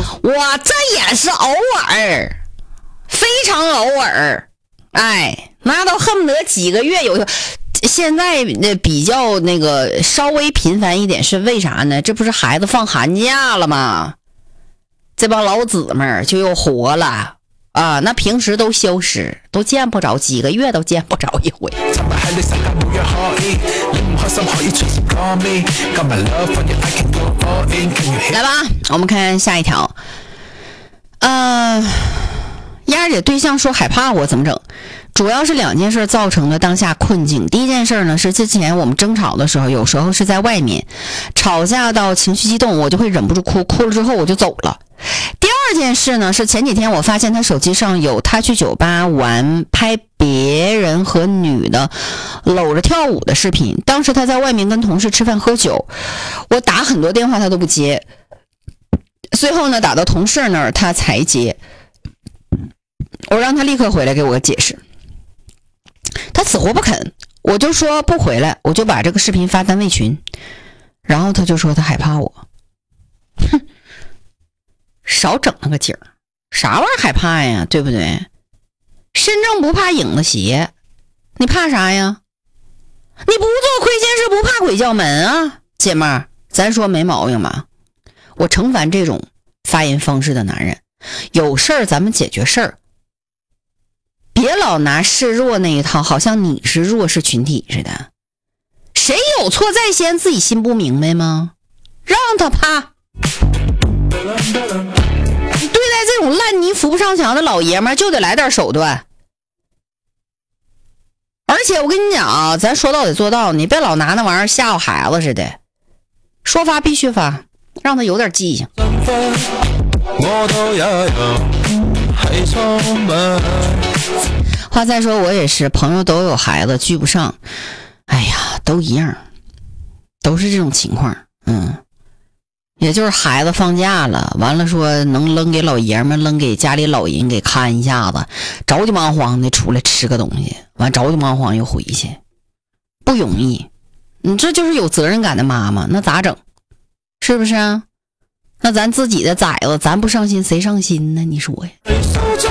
我这也是偶尔，非常偶尔，哎，那都恨不得几个月有。现在比较稍微频繁一点是为啥呢？这不是孩子放寒假了吗？这帮老姊们就又活了啊！那平时都消失，都见不着，几个月都见不着一回。来吧，我们看下一条。丫姐对象说害怕我怎么整？主要是2件事造成了当下困境。第一件事呢，是之前我们争吵的时候，有时候是在外面吵架到情绪激动，我就会忍不住哭，哭了之后我就走了。第二件事呢，是前几天我发现他手机上有他去酒吧玩拍别人和女的搂着跳舞的视频。当时他在外面跟同事吃饭喝酒，我打很多电话他都不接，最后呢打到同事那儿他才接，我让他立刻回来给我解释，他死活不肯，我就说不回来，我就把这个视频发单位群，然后他就说他害怕我。哼，少整那个劲儿，啥玩意儿害怕呀，对不对？身正不怕影子斜，你怕啥呀？你不做亏心事不怕鬼叫门啊，姐妹儿，咱说没毛病吧？我惩罚这种发言方式的男人，有事儿咱们解决事儿，别老拿示弱那一套，好像你是弱势群体似的。谁有错在先，自己心不明白吗？让他怕。对待这种烂泥扶不上墙的老爷们就得来点手段。而且我跟你讲啊，咱说到得做到，你别老拿那玩意儿吓唬孩子似的，说发必须发，让他有点记性。话再说，我也是，朋友都有孩子聚不上，哎呀，都一样，都是这种情况。也就是孩子放假了，完了说能扔给老爷们，扔给家里老人给看一下子，着急忙慌的出来吃个东西，完着急忙慌又回去，不容易。你这就是有责任感的妈妈，那咋整？是不是啊？那咱自己的崽子，咱不上心谁上心呢？你说呀？